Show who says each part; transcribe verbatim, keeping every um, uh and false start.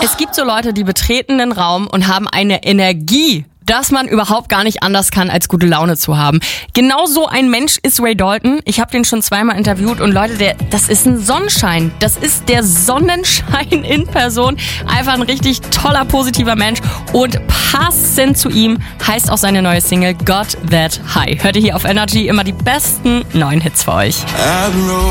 Speaker 1: Es gibt so Leute, die betreten den Raum und haben eine Energie, dass man überhaupt gar nicht anders kann, als gute Laune zu haben. Genau so ein Mensch ist Ray Dalton. Ich habe den schon zweimal interviewt und Leute, der, das ist ein Sonnenschein. Das ist der Sonnenschein in Person. Einfach ein richtig toller, positiver Mensch. Und passend zu ihm heißt auch seine neue Single Got That High. Hört ihr hier auf Energy immer die besten neuen Hits für euch.